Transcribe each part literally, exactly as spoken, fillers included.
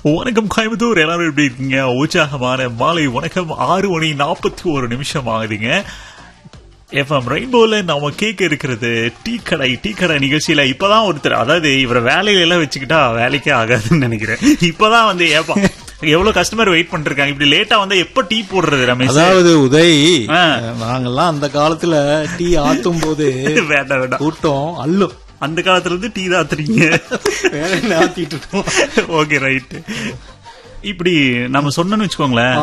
வணக்கம் கோயம்புத்தூர், எல்லாரும் எப்படி இருக்கீங்க? உற்சாகமான மாலை வணக்கம். ஆறு மணி நாற்பத்தி ஒரு நிமிஷம் ஆகுதுங்க. எஃப்எம் ரெயின்போல நாம கேட்க இருக்கிறது டீ கடை. டீ கடை நிகழ்ச்சியில இப்பதான் ஒருத்தர், அதாவது இவரை வேலையில எல்லாம் வச்சுக்கிட்டா வேலைக்கே ஆகாதுன்னு நினைக்கிறேன். இப்பதான் வந்து ஏப்பா எவ்வளவு கஸ்டமர் வெயிட் பண்ணிருக்காங்க, இப்படி லேட்டா வந்தா எப்ப டீ போடுறது ரமேஷ்? அதாவது உதய், நாங்கெல்லாம் அந்த காலத்துல டீ ஆத்தும் போது வேண்டாம் வேண்டாம் கூட்டம் அள்ளும். அந்த காலத்துல இருந்து டீ தான் ஆத்துறீங்க, வேற என்ன ஆத்திட்டு இருக்கோம். Okay right. இப்படி நம்ம சொன்னு வச்சுக்கோங்களேன்,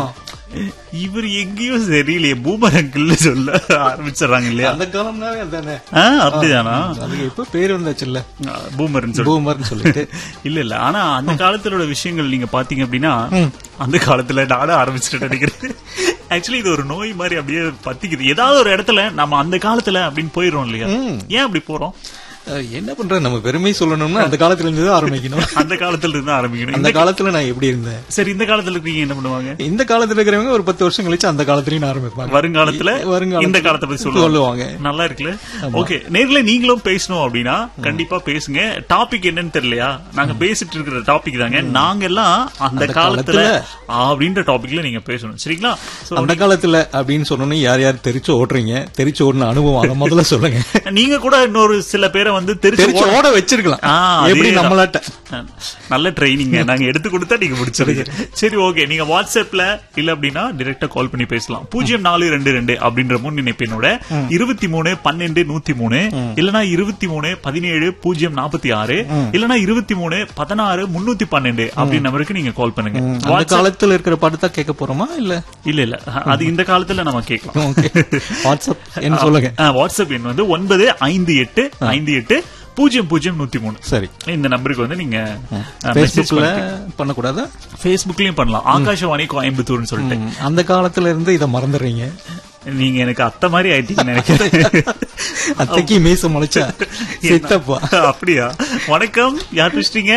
இவர் எங்கேயோ சரியில்லையே பூமர் அங்கிள் சொல்ல ஆரம்பிச்சிடறாங்க இல்லையா? அந்த காலம்னாவே அதானே. அப்படிதானா? அதுக்கு எப்ப பேர் வந்தாச்சுல்ல, பூமர்னு சொல்லி பூமர்னு சொல்லிட்டு. இல்ல இல்ல, ஆனா அந்த காலத்திலோட விஷயங்கள் நீங்க பாத்தீங்க அப்படின்னா, அந்த காலத்துல நானும் ஆரம்பிச்சுட்டு நினைக்கிறேன். ஆக்சுவலி இது ஒரு நோய் மாதிரி அப்படியே பத்திக்குது. ஏதாவது ஒரு இடத்துல நம்ம அந்த காலத்துல அப்படின்னு போயிடுறோம் இல்லையா? ஏன் அப்படி போறோம்? என்ன பண்ற, நம்ம பெருமை சொல்லணும்னா அந்த காலத்துல இருந்து தான் ஆரம்பிக்கணும். அந்த காலத்துல இருந்து ஆரம்பிக்கணும். அந்த காலத்துல நான் எப்படி இருந்தேன்? சரி, இந்த காலத்துல இருக்கீங்க என்ன பண்ணுவாங்க? இந்த காலத்துல இருக்கிறவங்க ஒரு பத்து வருஷம் கழிச்சு அந்த காலத்துலயும் ஆரம்பிப்பாங்க. வருங்காலத்துல வருங்கால இந்த காலத்தை பத்தி சொல்லுவாங்க. நல்லா இருக்குல்ல? ஓகே, நேர்ல நீங்களும் பேசணும் அப்படின்னா கண்டிப்பா பேசுங்க. டாபிக் என்னன்னு தெரியலையா? நாங்க பேசிட்டு இருக்கிற டாபிக் தாங்க. நாங்க எல்லாம் அந்த காலத்துல அப்படின்ற டாபிக்ல நீங்க பேசணும், சரிங்களா? அந்த காலத்துல அப்படின்னு சொன்னோன்னு யார் யார் தெரிச்சு ஓடுறீங்க, தெரிச்சு ஓடுன அனுபவம் அதை முதல்ல சொல்லுங்க. நீங்க கூட இன்னொரு சில பேரை வந்து தெரிச்சு ஓட வச்சிருக்கலாம். எப்படி நம்மளாட்ட நல்ல ட்ரைனிங் நாங்க எடுத்து கொடுத்தா நீங்க முடிச்சிருங்க. சரி, ஓகே. நீங்க வாட்ஸ்அப்ல இல்ல அப்படின்னா டைரக்டா கால் பண்ணி பேசலாம். பூஜ்ஜியம் நாலு ரெண்டு ரெண்டு அப்படின்ற முன் நினைப்பினோட இருபத்தி மூணு பன்னெண்டு நூத்தி மூணு இல்லனா இருபத்தி மூணு பதினேழு பூஜ்ஜியம் நாற்பத்தி ஆறு இல்லனா இருபத்தி மூணு பதினாறு முன்னூத்தி பன்னெண்டு அப்படின்னு நம்பருக்கு நீங்க கால் பண்ணுங்க. அந்த காலத்துல இருக்கிற பாட்டு தான் கேட்க போறோமா? இல்ல இல்ல இல்ல அது இந்த காலத்துல நம்ம கேட்கலாம். வாட்ஸ்அப் என்ன சொல்லுங்க. வாட்ஸ்அப் எண் வந்து ஒன்பது ஐந்து எட்டு ஐந்து எட்டு பூஜ்ஜியம் பூஜ்ஜியம் நூத்தி மூணு. சரி, இந்த நம்பருக்கு வந்து நீங்க பேஸ்புக்ல பண்ணக்கூடாது, பேஸ்புக்லயும் பண்ணலாம். ஆகாஷவாணி கோயம்புத்தூர்னு சொல்லிட்டு. அந்த காலத்துல இருந்து இதை மறந்துடுறீங்க. நீங்க எனக்கு அத்தை மாதிரி ஆயிட்டீங்க நினைக்கிறேன். அத்தைக்கு மீச முளைச்சா சித்தப்பா. அப்படியா? வணக்கம், யார் பேசுறீங்க?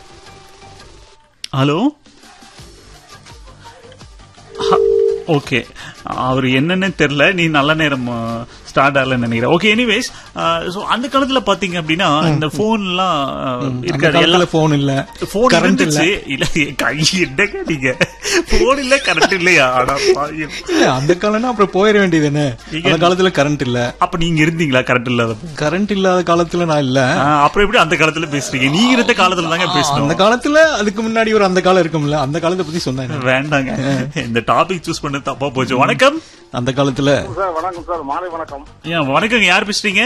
ஹலோ. ஓகே, அவர் என்னன்னு தெரியல. நீ நல்ல நேரம் ஸ்டார்ட் ஆகல நினைக்கிறேன். ஓகே, எனிவேஸ், அந்த காலத்துல பாத்தீங்க அப்படின்னா இந்த போன் எல்லாம் இருக்காது. எல்லா போன் இல்ல, போன் இருந்துச்சு. இல்ல கை என்னங்க நீங்க, போன் இல்ல கரண்ட் இல்லையா? அந்த காலம்னா அப்புறம் போயிட வேண்டியது என்ன? அந்த காலத்துல கரண்ட் இல்ல. அப்ப நீங்க இருந்தீங்களா கரண்ட் இல்லாத? கரண்ட் இல்லாத காலத்துல நான் இல்ல. அப்புறம் எப்படி அந்த காலத்துல பேசுறீங்க? நீங்க இருந்த காலத்துல தாங்க பேசணும். அந்த காலத்துல அதுக்கு முன்னாடி ஒரு அந்த காலம் இருக்கும்ல, அந்த காலத்தை பத்தி சொன்னேன். வேண்டாங்க, இந்த டாபிக் சூஸ் பண்ண தப்பா போச்சு. வணக்கம். அந்த காலத்துல வணக்கம் சார், மாலை வணக்கம். வணக்கம், யார் பேசுறீங்க?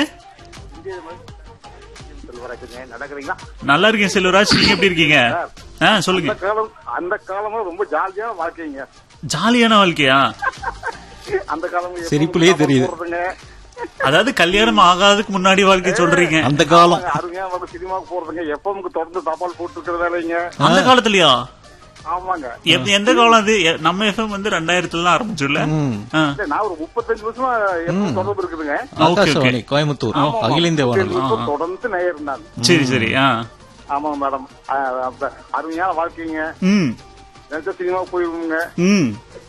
நல்லா இருக்கேன் செல்வராஜ், நீங்க எப்படி இருக்கீங்க? சொல்லுங்க. அந்த காலம் ரொம்ப ஜாலியான வாழ்க்கைங்க. ஜாலியான வாழ்க்கையா? அந்த காலம் சிரிப்புலயே தெரியுது. அதாவது கல்யாணம் ஆகாதுக்கு முன்னாடி வாழ்க்கை சொல்றீங்க. அந்த காலம் அருமையா வந்து சினிமாவுக்கு போறதுங்க, எப்பவுக்கு தொடர்ந்து தபால் போட்டு இருக்கிறதாலங்க. அந்த காலத்துலயா? ஆமாங்க. எந்த காலம் அது? நம்ம எஃப்எம் வந்து ரெண்டாயிரத்துல தான் ஆரம்பிச்சுல. நான் ஒரு முப்பத்தஞ்சு வருஷமா எஃப்எம் தொடர்பு இருக்குதுங்க. ஆகாஷவாணி கோயம்புத்தூர் அகில இந்திய வானொலி தொடர்ந்து நேயர் இருந்தாங்க. சரி சரி. ஆமாங்க மேடம், அருமையான வாழ்க்கைங்க. ம், சினிமாவுக்கு போயிருவோங்க.